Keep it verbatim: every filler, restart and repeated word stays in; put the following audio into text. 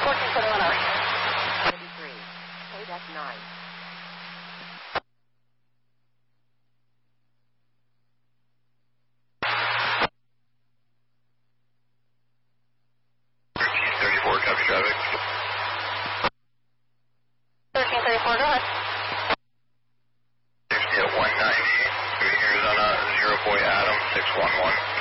fourteen seventy-one hours. seventy-three. K D E C nine. thirteen thirty-four, copy traffic. thirteen thirty-four, go ahead. sixty at one ninety, Arizona, zero boy Adam, six one one.